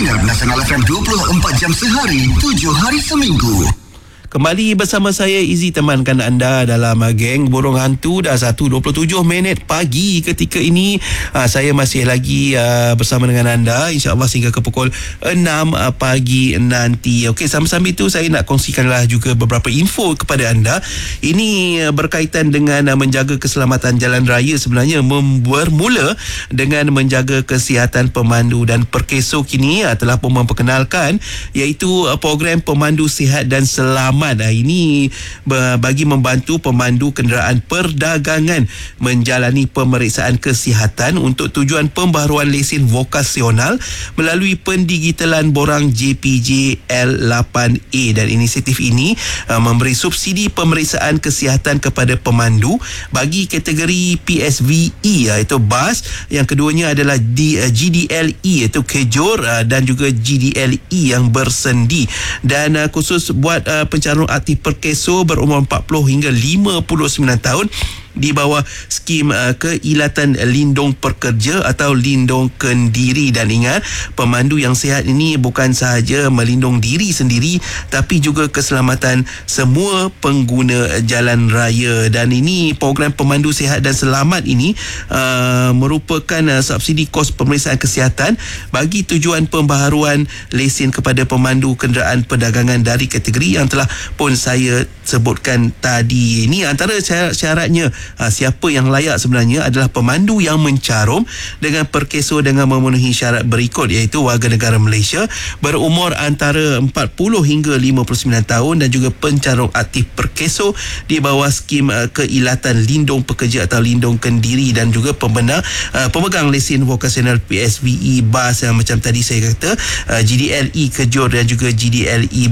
Dengar Nasional FM 24 jam sehari, 7 hari seminggu. Kembali bersama saya Izzy, temankan anda dalam geng Burung Hantu. Dah 1:27 pagi ketika ini. Saya masih lagi bersama dengan anda, InsyaAllah sehingga ke pukul 6 pagi nanti. Okey, sambil-sambil itu saya nak kongsikanlah juga beberapa info kepada anda. Ini berkaitan dengan menjaga keselamatan jalan raya. Sebenarnya bermula dengan menjaga kesihatan pemandu, dan Perkeso kini telah pun memperkenalkan iaitu program pemandu sihat dan selamat. Ini bagi membantu pemandu kenderaan perdagangan menjalani pemeriksaan kesihatan untuk tujuan pembaharuan lesen vokasional melalui pendigitalan borang JPJ L8A. Dan inisiatif ini memberi subsidi pemeriksaan kesihatan kepada pemandu bagi kategori PSVE iaitu bas, yang keduanya adalah GDLE iaitu kejor, dan juga GDLE yang bersendi. Dan khusus buat pencarum aktif Perkeso berumur 40 hingga 59 tahun di bawah skim keilatan lindung pekerja atau lindung kendiri. Dan ingat, pemandu yang sihat ini bukan sahaja melindung diri sendiri tapi juga keselamatan semua pengguna jalan raya. Dan ini program pemandu sihat dan selamat ini merupakan subsidi kos pemeriksaan kesihatan bagi tujuan pembaharuan lesen kepada pemandu kenderaan perdagangan dari kategori yang telah pun saya sebutkan tadi. Ini antara syaratnya. Siapa yang layak sebenarnya adalah pemandu yang mencarum dengan Perkeso dengan memenuhi syarat berikut, iaitu warga negara Malaysia berumur antara 40 hingga 59 tahun dan juga pencarum aktif Perkeso di bawah skim keilatan lindung pekerja atau lindung kendiri, dan juga pemegang lesen vokasional PSVE bas yang macam tadi saya kata, GDLE kejor dan juga GDLE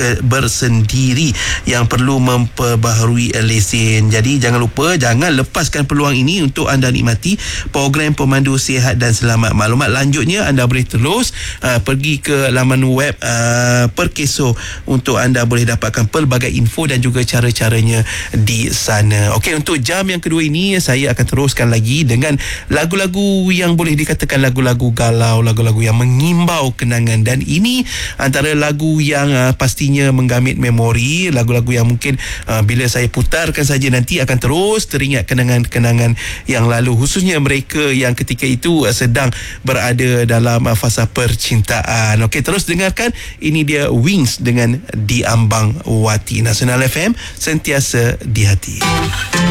bersendiri yang perlu memperbaharui lesen. Jadi jangan lepaskan peluang ini untuk anda nikmati program pemandu sihat dan selamat. Maklumat lanjutnya anda boleh terus pergi ke laman web Perkeso untuk anda boleh dapatkan pelbagai info dan juga cara-caranya di sana. Okey, untuk jam yang kedua ini saya akan teruskan lagi dengan lagu-lagu yang boleh dikatakan lagu-lagu galau, lagu-lagu yang mengimbau kenangan. Dan ini antara lagu yang pastinya menggamit memori, lagu-lagu yang mungkin bila saya putarkan saja nanti akan terus teringat kenangan-kenangan yang lalu, khususnya mereka yang ketika itu sedang berada dalam fasa percintaan. Okey, terus dengarkan, ini dia Wings dengan Di Ambang Wati. Nasional FM, sentiasa di hati.